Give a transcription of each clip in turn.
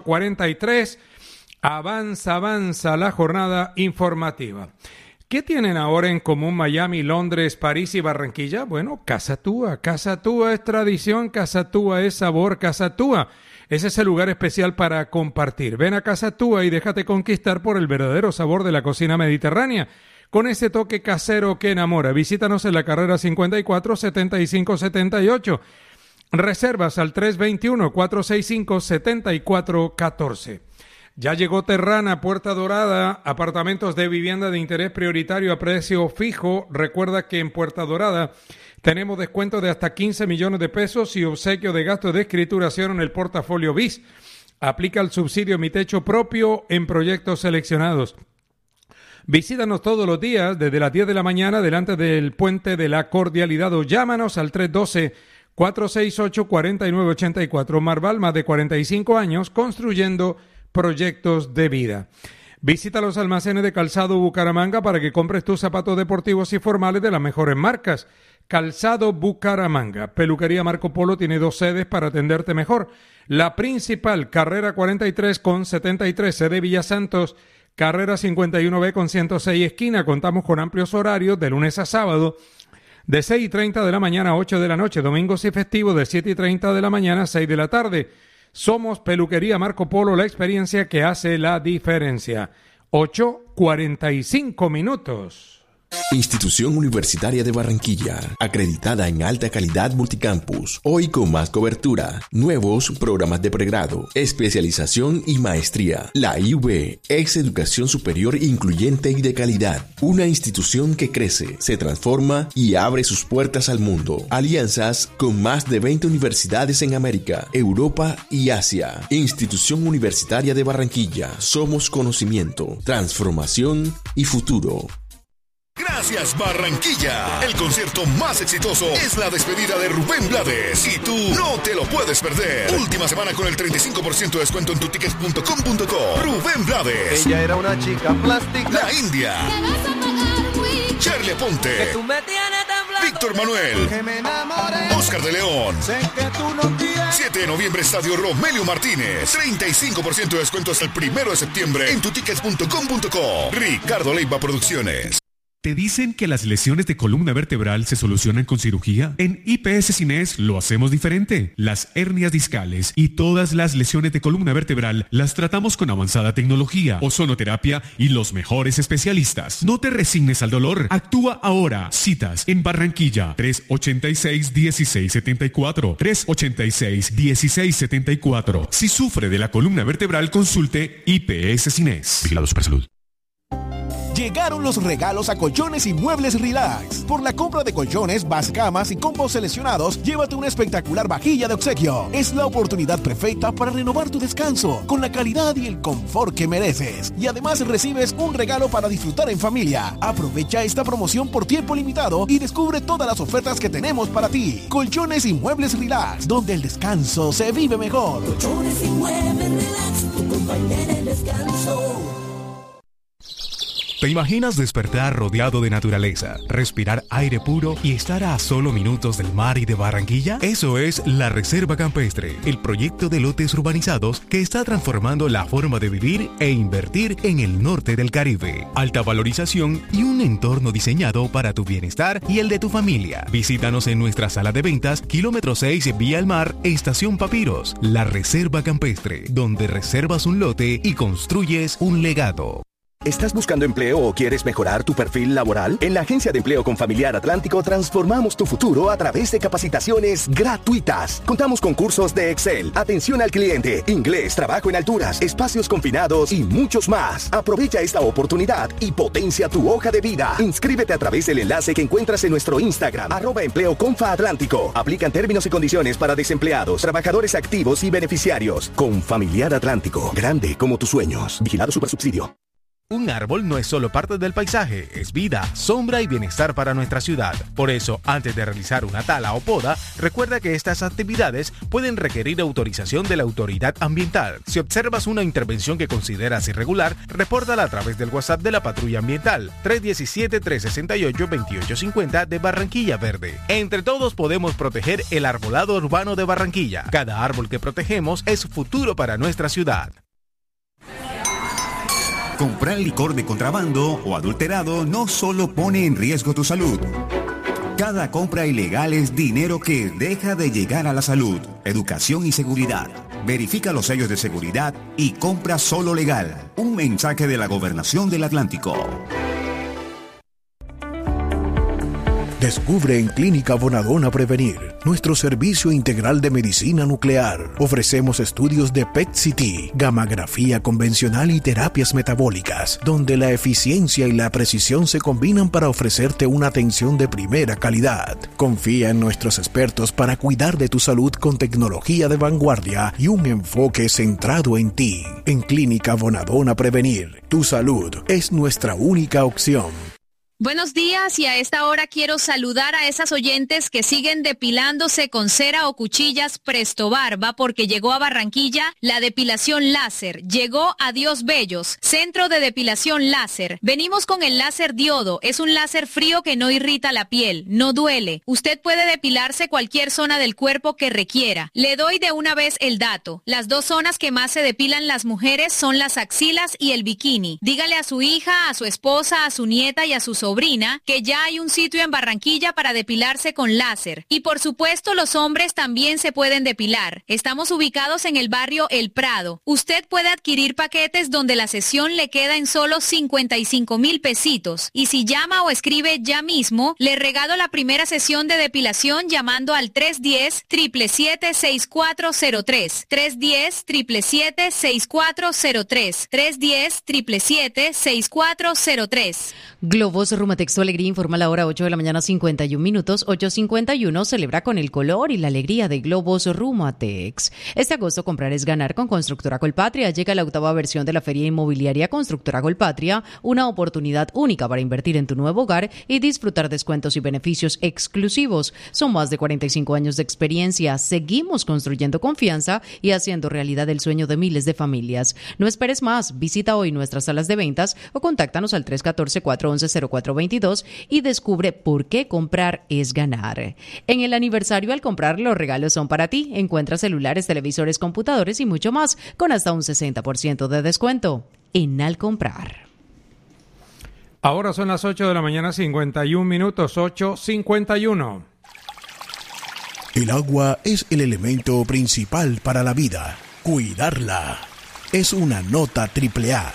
43. Avanza la jornada informativa. ¿Qué tienen ahora en común Miami, Londres, París y Barranquilla? Bueno, Casa Túa. Casa Túa es tradición, Casa Túa es sabor, Casa Túa es ese lugar especial para compartir. Ven a Casa Túa y déjate conquistar por el verdadero sabor de la cocina mediterránea, con ese toque casero que enamora. Visítanos en la carrera 54 75 78. Reservas al 321-465-7414. Ya llegó Terrana, Puerta Dorada, apartamentos de vivienda de interés prioritario a precio fijo. Recuerda que en Puerta Dorada tenemos descuento de hasta 15 millones de pesos y obsequio de gastos de escrituración en el portafolio BIS. Aplica el subsidio Mi Techo Propio en proyectos seleccionados. Visítanos todos los días desde las 10 de la mañana delante del Puente de la Cordialidad o llámanos al 312-468-4984. Marval, más de 45 años construyendo proyectos de vida. Visita los almacenes de Calzado Bucaramanga para que compres tus zapatos deportivos y formales de las mejores marcas. Calzado Bucaramanga. Peluquería Marco Polo tiene 2 sedes para atenderte mejor. La principal, carrera 43 con 73, sede Villa Santos, carrera 51B con 106 esquina. Contamos con amplios horarios de lunes a sábado, de 6:30 de la mañana a 8 de la noche, domingos y festivos de 7:30 de la mañana a 6 de la tarde. Somos Peluquería Marco Polo, la experiencia que hace la diferencia. 8:45 minutos. Institución Universitaria de Barranquilla, acreditada en alta calidad multicampus, hoy con más cobertura, nuevos programas de pregrado, especialización y maestría. La IUB es educación superior incluyente y de calidad, una institución que crece, se transforma y abre sus puertas al mundo. Alianzas con más de 20 universidades en América, Europa y Asia. Institución Universitaria de Barranquilla, somos conocimiento, transformación y futuro. Gracias Barranquilla. El concierto más exitoso es la despedida de Rubén Blades y tú no te lo puedes perder. Última semana con el 35% de descuento en tutickets.com.co. Rubén Blades. Ella era una chica plástica. La India. Charlie Ponte. Víctor Manuel. Oscar de León. 7 de noviembre, Estadio Romelio Martínez. 35% de descuento hasta el 1 de septiembre en tutickets.com.co. Ricardo Leiva Producciones. ¿Te dicen que las lesiones de columna vertebral se solucionan con cirugía? En IPS Cines lo hacemos diferente. Las hernias discales y todas las lesiones de columna vertebral las tratamos con avanzada tecnología, ozonoterapia y los mejores especialistas. No te resignes al dolor. Actúa ahora. Citas en Barranquilla 386-1674. 386-1674. Si sufre de la columna vertebral, consulte IPS Cines. Vigilado Supersalud. Llegaron los regalos a Colchones y Muebles Relax. Por la compra de colchones, camas y combos seleccionados, llévate una espectacular vajilla de obsequio. Es la oportunidad perfecta para renovar tu descanso con la calidad y el confort que mereces. Y además recibes un regalo para disfrutar en familia. Aprovecha esta promoción por tiempo limitado y descubre todas las ofertas que tenemos para ti. Colchones y Muebles Relax, donde el descanso se vive mejor. Colchones y Muebles Relax, tu compañera de descanso. ¿Te imaginas despertar rodeado de naturaleza, respirar aire puro y estar a solo minutos del mar y de Barranquilla? Eso es la Reserva Campestre, el proyecto de lotes urbanizados que está transformando la forma de vivir e invertir en el norte del Caribe. Alta valorización y un entorno diseñado para tu bienestar y el de tu familia. Visítanos en nuestra sala de ventas, kilómetro 6, Vía al Mar, Estación Papiros. La Reserva Campestre, donde reservas un lote y construyes un legado. ¿Estás buscando empleo o quieres mejorar tu perfil laboral? En la Agencia de Empleo Confamiliar Atlántico transformamos tu futuro a través de capacitaciones gratuitas. Contamos con cursos de Excel, atención al cliente, inglés, trabajo en alturas, espacios confinados y muchos más. Aprovecha esta oportunidad y potencia tu hoja de vida. Inscríbete a través del enlace que encuentras en nuestro Instagram, @empleoconfa-atlántico. Aplican términos y condiciones para desempleados, trabajadores activos y beneficiarios. Confamiliar Atlántico, grande como tus sueños. Vigilado Supersubsidio. Un árbol no es solo parte del paisaje, es vida, sombra y bienestar para nuestra ciudad. Por eso, antes de realizar una tala o poda, recuerda que estas actividades pueden requerir autorización de la autoridad ambiental. Si observas una intervención que consideras irregular, repórtala a través del WhatsApp de la Patrulla Ambiental 317-368-2850 de Barranquilla Verde. Entre todos podemos proteger el arbolado urbano de Barranquilla. Cada árbol que protegemos es futuro para nuestra ciudad. Comprar licor de contrabando o adulterado no solo pone en riesgo tu salud. Cada compra ilegal es dinero que deja de llegar a la salud, educación y seguridad. Verifica los sellos de seguridad y compra solo legal. Un mensaje de la Gobernación del Atlántico. Descubre en Clínica Bonadona Prevenir nuestro servicio integral de medicina nuclear. Ofrecemos estudios de PET-CT, gammagrafía convencional y terapias metabólicas, donde la eficiencia y la precisión se combinan para ofrecerte una atención de primera calidad. Confía en nuestros expertos para cuidar de tu salud con tecnología de vanguardia y un enfoque centrado en ti. En Clínica Bonadona Prevenir, tu salud es nuestra única opción. Buenos días, y a esta hora quiero saludar a esas oyentes que siguen depilándose con cera o cuchillas Presto Barba, porque llegó a Barranquilla la depilación láser. Llegó a Dios Bellos, centro de depilación láser. Venimos con el láser diodo. Es un láser frío que no irrita la piel, no duele. Usted puede depilarse cualquier zona del cuerpo que requiera. Le doy de una vez el dato. Las dos zonas que más se depilan las mujeres son las axilas y el bikini. Dígale a su hija, a su esposa, a su nieta y a su sobrina que ya hay un sitio en Barranquilla para depilarse con láser. Y por supuesto los hombres también se pueden depilar. Estamos ubicados en el barrio El Prado. Usted puede adquirir paquetes donde la sesión le queda en solo 55,000 pesitos. Y si llama o escribe ya mismo, le regalo la primera sesión de depilación llamando al 310-777-6403. 310-777-6403. 310-777-6403. Globos Rumatex Tu Alegría informa la hora 8 de la mañana 51 minutos. 8:51 celebra con el color y la alegría de Globos Rumatex. Este agosto comprar es ganar con Constructora Colpatria. Llega la 8ª versión de la Feria Inmobiliaria Constructora Colpatria, una oportunidad única para invertir en tu nuevo hogar y disfrutar descuentos y beneficios exclusivos. Son más de 45 años de experiencia. Seguimos construyendo confianza y haciendo realidad el sueño de miles de familias. No esperes más. Visita hoy nuestras salas de ventas o contáctanos al 314-411-0422 y descubre por qué comprar es ganar. En el aniversario, al comprar, los regalos son para ti. Encuentra celulares, televisores, computadores y mucho más con hasta un 60% de descuento en Al Comprar. Ahora son las 8 de la mañana 51 minutos, 8:51. El agua es el elemento principal para la vida. Cuidarla es una nota AAA.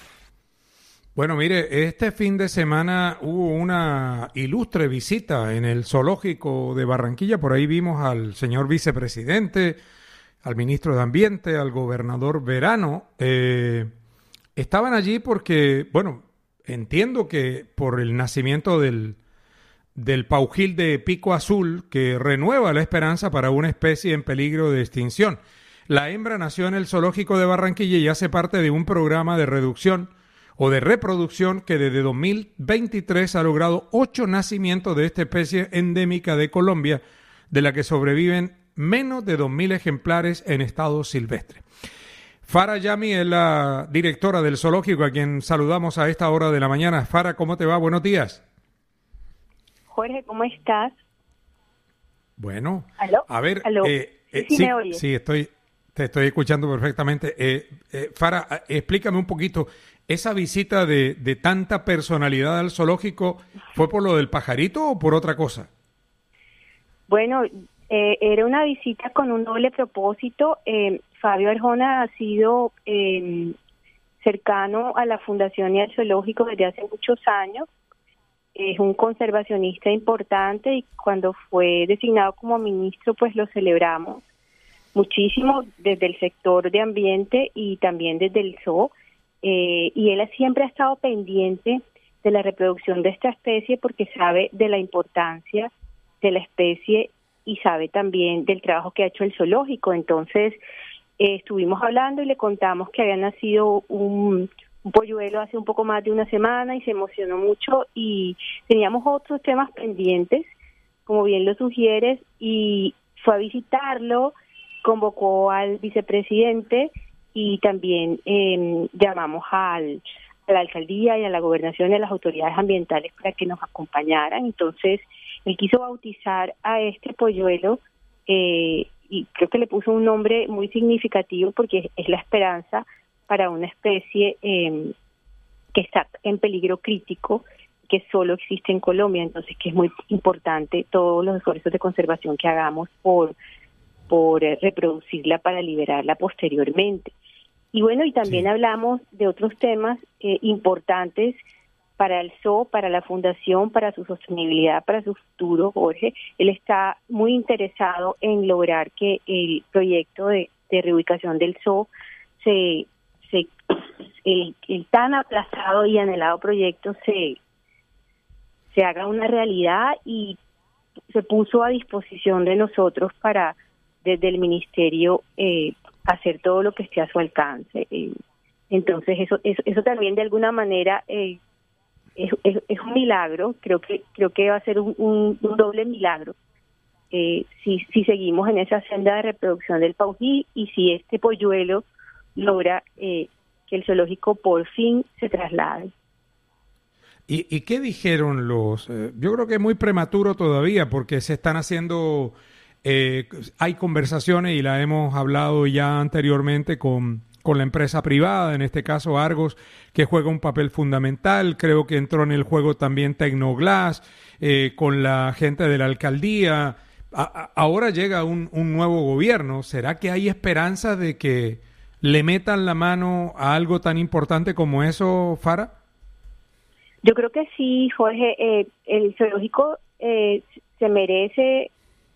Bueno, mire, este fin de semana hubo una ilustre visita en el zoológico de Barranquilla. Por ahí vimos al señor vicepresidente, al ministro de Ambiente, al gobernador Verano. Estaban allí porque, bueno, entiendo que por el nacimiento del paujil de pico azul, que renueva la esperanza para una especie en peligro de extinción. La hembra nació en el zoológico de Barranquilla y hace parte de un programa de reducción o de reproducción que desde 2023 ha logrado 8 nacimientos de esta especie endémica de Colombia, de la que sobreviven menos de 2.000 ejemplares en estado silvestre. Farah Yami es la directora del zoológico, a quien saludamos a esta hora de la mañana. Farah, ¿cómo te va? Buenos días. Jorge, ¿cómo estás? Bueno, ¿aló? A ver, ¿aló? Sí, ¿me oyes? Sí, te estoy escuchando perfectamente. Farah, explícame un poquito. ¿Esa visita de tanta personalidad al zoológico fue por lo del pajarito o por otra cosa? Bueno, era una visita con un doble propósito. Fabio Arjona ha sido cercano a la Fundación y al zoológico desde hace muchos años. Es un conservacionista importante y cuando fue designado como ministro, pues lo celebramos muchísimo desde el sector de ambiente y también desde el zoo. Y él siempre ha estado pendiente de la reproducción de esta especie porque sabe de la importancia de la especie y sabe también del trabajo que ha hecho el zoológico. Entonces estuvimos hablando y le contamos que había nacido un polluelo hace un poco más de una semana y se emocionó mucho, y teníamos otros temas pendientes, como bien lo sugieres, y fue a visitarlo, convocó al vicepresidente y también llamamos a la alcaldía y a la gobernación y a las autoridades ambientales para que nos acompañaran. Entonces, él quiso bautizar a este polluelo y creo que le puso un nombre muy significativo porque es la esperanza para una especie que está en peligro crítico, que solo existe en Colombia. Entonces, que es muy importante todos los esfuerzos de conservación que hagamos por reproducirla para liberarla posteriormente. Y bueno, y también hablamos de otros temas importantes para el zoo, para la fundación, para su sostenibilidad, para su futuro, Jorge. Él está muy interesado en lograr que el proyecto de reubicación del zoo el tan aplazado y anhelado proyecto se haga una realidad, y se puso a disposición de nosotros para, desde el ministerio, hacer todo lo que esté a su alcance. Entonces eso también de alguna manera es un milagro. Creo que va a ser un doble milagro si seguimos en esa senda de reproducción del Paují, y si este polluelo logra que el zoológico por fin se traslade. ¿Y qué dijeron yo creo que es muy prematuro todavía porque se están haciendo, hay conversaciones y la hemos hablado ya anteriormente con la empresa privada, en este caso Argos, que juega un papel fundamental. Creo que entró en el juego también Tecnoglass, con la gente de la alcaldía. Ahora llega un nuevo gobierno. ¿Será que hay esperanza de que le metan la mano a algo tan importante como eso, Farah? Yo creo que sí, Jorge. El zoológico se merece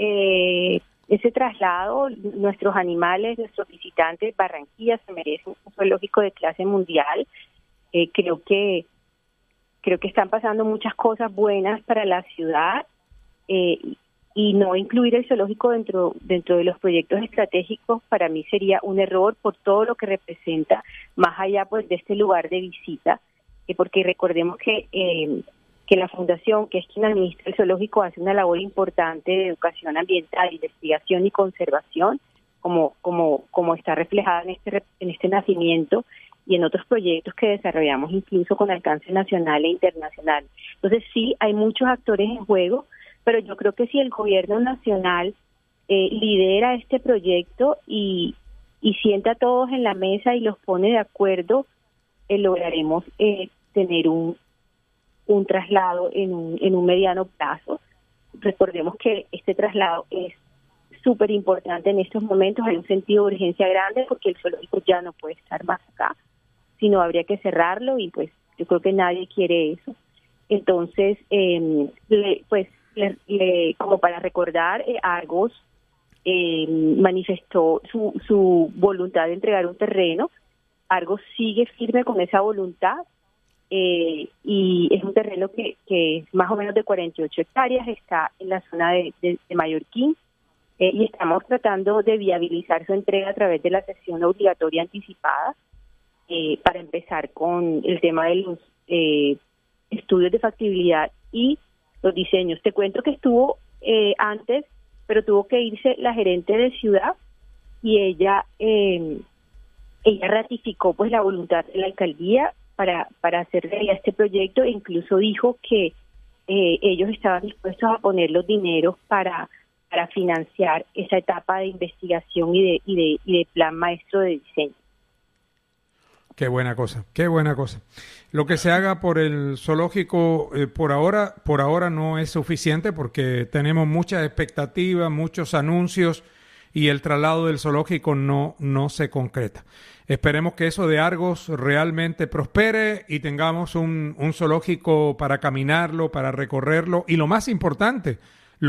ese traslado. Nuestros animales, nuestros visitantes, Barranquilla se merece un zoológico de clase mundial. Creo que están pasando muchas cosas buenas para la ciudad, y no incluir el zoológico dentro de los proyectos estratégicos para mí sería un error por todo lo que representa, más allá pues de este lugar de visita, porque recordemos que la fundación, que es quien administra el zoológico, hace una labor importante de educación ambiental, investigación y conservación, como está reflejada en este nacimiento y en otros proyectos que desarrollamos incluso con alcance nacional e internacional. Entonces sí, hay muchos actores en juego, pero yo creo que si el gobierno nacional lidera este proyecto y sienta a todos en la mesa y los pone de acuerdo, lograremos tener un traslado en un mediano plazo. Recordemos que este traslado es súper importante en estos momentos. Hay un sentido de urgencia grande porque el zoológico ya no puede estar más acá, sino habría que cerrarlo, y pues yo creo que nadie quiere eso. Entonces, como para recordar, Argos manifestó su voluntad de entregar un terreno. Argos sigue firme con esa voluntad, y es un terreno que es más o menos de 48 hectáreas, está en la zona de Mallorquín, y estamos tratando de viabilizar su entrega a través de la cesión obligatoria anticipada, para empezar con el tema de los estudios de factibilidad y los diseños. Te cuento que estuvo antes, pero tuvo que irse la gerente de ciudad, y ella ratificó pues la voluntad de la alcaldía para hacer realidad este proyecto, e incluso dijo que ellos estaban dispuestos a poner los dineros para financiar esa etapa de investigación y de plan maestro de diseño. Qué buena cosa, qué buena cosa. Lo que se haga por el zoológico por ahora no es suficiente porque tenemos muchas expectativas, muchos anuncios, y el traslado del zoológico no se concreta. Esperemos que eso de Argos realmente prospere y tengamos un zoológico para caminarlo, para recorrerlo, y lo más importante,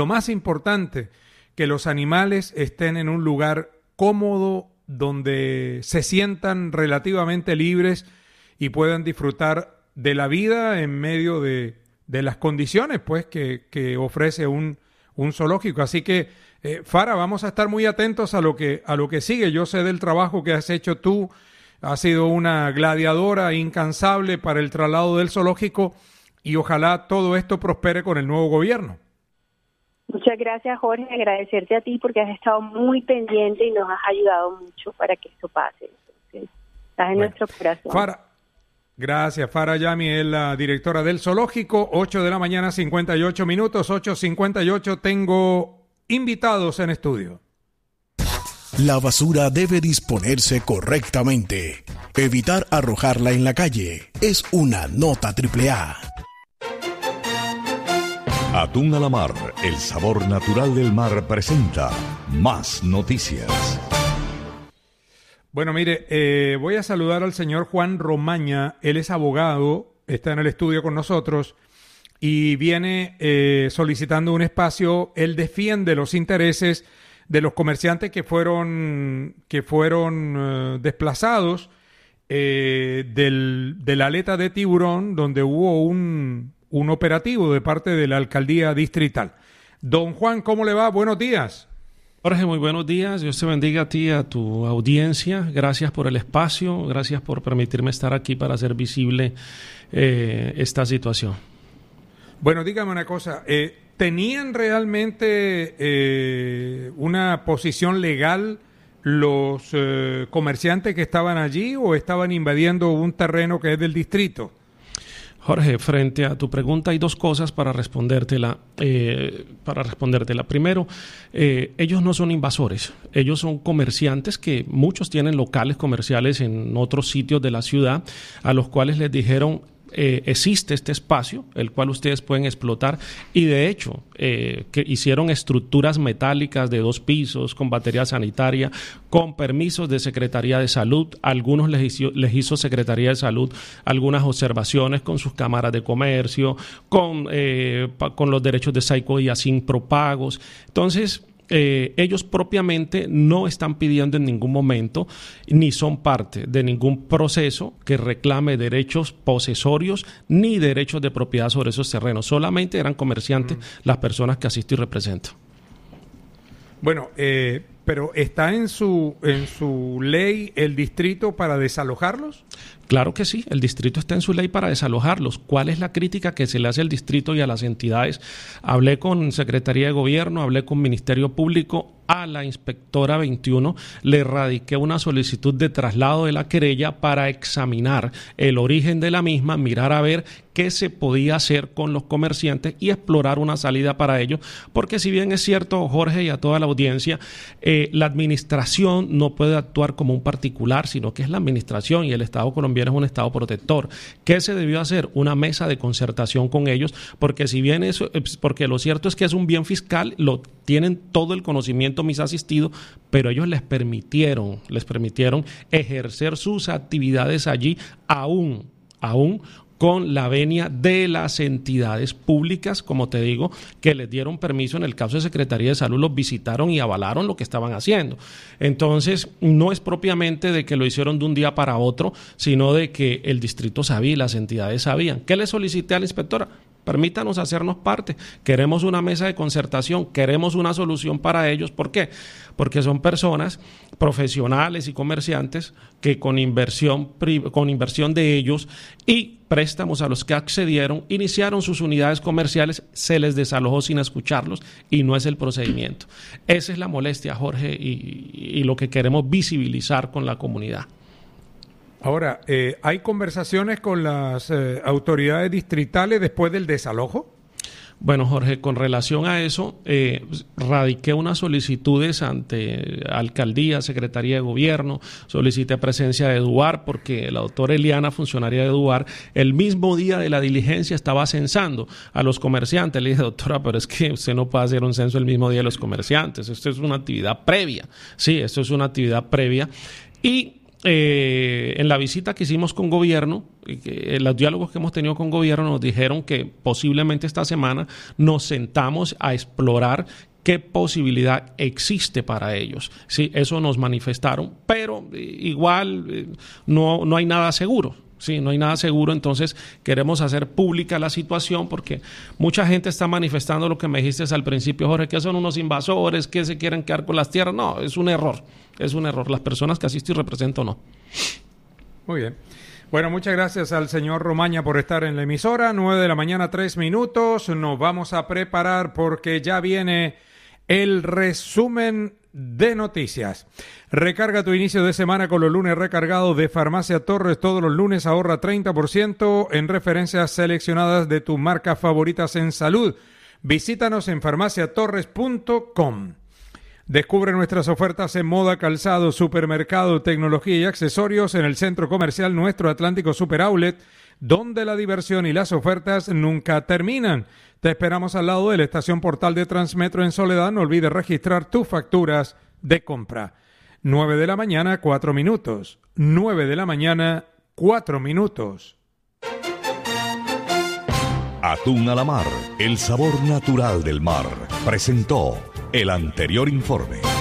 que los animales estén en un lugar cómodo donde se sientan relativamente libres y puedan disfrutar de la vida en medio de las condiciones pues que ofrece un zoológico. Así que Farah, vamos a estar muy atentos a lo que sigue. Yo sé del trabajo que has hecho tú ha sido una gladiadora incansable para el traslado del zoológico y ojalá todo esto prospere con el nuevo gobierno. Muchas gracias, Jorge. Agradecerte a ti porque has estado muy pendiente y nos has ayudado mucho para que esto pase. Entonces, estás en nuestro corazón. Gracias, Farah Yami es la directora del zoológico. 8 de la mañana, 58 minutos, 8:58. Tengo invitados en estudio. La basura debe disponerse correctamente. Evitar arrojarla en la calle es una nota AAA. Atún a la mar, el sabor natural del mar presenta más noticias. Bueno, mire, voy a saludar al señor Juan Romaña. Él es abogado, está en el estudio con nosotros y viene solicitando un espacio. Él defiende los intereses de los comerciantes que fueron desplazados de la aleta de Tiburón, donde hubo un operativo de parte de la alcaldía distrital. Don Juan, ¿cómo le va? Buenos días. Jorge, muy buenos días. Dios te bendiga a ti y a tu audiencia. Gracias por el espacio, gracias por permitirme estar aquí para hacer visible esta situación. Bueno, dígame una cosa. ¿Tenían realmente una posición legal los comerciantes que estaban allí o estaban invadiendo un terreno que es del distrito? Jorge, frente a tu pregunta hay dos cosas para respondértela. Primero, ellos no son invasores, ellos son comerciantes que muchos tienen locales comerciales en otros sitios de la ciudad, a los cuales les dijeron existe este espacio, el cual ustedes pueden explotar, y de hecho que hicieron estructuras metálicas de 2 pisos con batería sanitaria, con permisos de Secretaría de Salud. Algunos les hizo Secretaría de Salud algunas observaciones con sus cámaras de comercio, con los derechos de Saico y Asín propagos. Entonces, ellos propiamente no están pidiendo en ningún momento ni son parte de ningún proceso que reclame derechos posesorios ni derechos de propiedad sobre esos terrenos. Solamente eran comerciantes las personas que asisto y represento. Bueno, pero ¿está en su ley el distrito para desalojarlos? Claro que sí, el distrito está en su ley para desalojarlos. ¿Cuál es la crítica que se le hace al distrito y a las entidades? Hablé con Secretaría de Gobierno, hablé con Ministerio Público, a la inspectora 21 le radiqué una solicitud de traslado de la querella para examinar el origen de la misma, mirar a ver qué se podía hacer con los comerciantes y explorar una salida para ellos, porque si bien es cierto, Jorge, y a toda la audiencia, la administración no puede actuar como un particular, sino que es la administración y el Estado colombiano es un Estado protector. ¿Qué se debió hacer? Una mesa de concertación con ellos, porque si bien eso, porque lo cierto es que es un bien fiscal, lo tienen todo el conocimiento mis asistidos, pero ellos les permitieron ejercer sus actividades allí aún con la venia de las entidades públicas, como te digo, que les dieron permiso. En el caso de Secretaría de Salud los visitaron y avalaron lo que estaban haciendo. Entonces, no es propiamente de que lo hicieron de un día para otro, sino de que el distrito sabía y las entidades sabían. ¿Qué le solicité a la inspectora? Permítanos hacernos parte. Queremos una mesa de concertación, queremos una solución para ellos. ¿Por qué? Porque son personas profesionales y comerciantes que con inversión de ellos y préstamos a los que accedieron, iniciaron sus unidades comerciales, se les desalojó sin escucharlos y no es el procedimiento. Esa es la molestia, Jorge, y lo que queremos visibilizar con la comunidad. Ahora, ¿hay conversaciones con las autoridades distritales después del desalojo? Bueno, Jorge, con relación a eso, radiqué unas solicitudes ante Alcaldía, Secretaría de Gobierno, solicité presencia de EDUAR, porque la doctora Eliana, funcionaria de EDUAR, el mismo día de la diligencia estaba censando a los comerciantes. Le dije, doctora, pero es que usted no puede hacer un censo el mismo día de los comerciantes, esto es una actividad previa. Sí, esto es una actividad previa. Y en la visita que hicimos con gobierno, los diálogos que hemos tenido con gobierno nos dijeron que posiblemente esta semana nos sentamos a explorar qué posibilidad existe para ellos. Sí, eso nos manifestaron, pero igual no hay nada seguro. Sí, no hay nada seguro, entonces queremos hacer pública la situación porque mucha gente está manifestando lo que me dijiste al principio, Jorge, que son unos invasores, que se quieren quedar con las tierras. No, es un error, las personas que asisto y represento no. Muy bien. Bueno, muchas gracias al señor Romaña por estar en la emisora. 9 de la mañana, 3 minutos. Nos vamos a preparar porque ya viene el resumen de noticias. Recarga tu inicio de semana con los lunes recargados de Farmacia Torres. Todos los lunes ahorra 30% en referencias seleccionadas de tus marcas favoritas en salud. Visítanos en farmaciatorres.com. Descubre nuestras ofertas en moda, calzado, supermercado, tecnología y accesorios en el Centro Comercial Nuestro Atlántico Super Outlet, donde la diversión y las ofertas nunca terminan. Te esperamos al lado de la estación Portal de Transmetro en Soledad. No olvides registrar tus facturas de compra. 9 de la mañana, 4 minutos. 9 de la mañana, 4 minutos. Atún a la mar, el sabor natural del mar. Presentó el anterior informe.